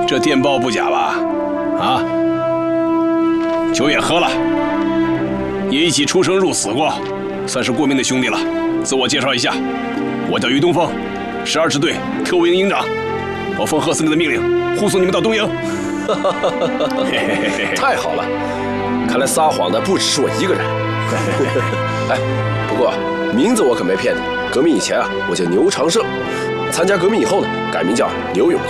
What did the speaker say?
这电报不假吧？啊，酒也喝了，也一起出生入死过，算是过命的兄弟了。自我介绍一下，我叫于东风，12支队特务营营长。我奉贺司令的命令，护送你们到东营。 太好了，看来撒谎的不只是我一个人。哎，不过名字我可没骗你，革命以前啊，我叫牛长胜，参加革命以后呢，改名叫牛永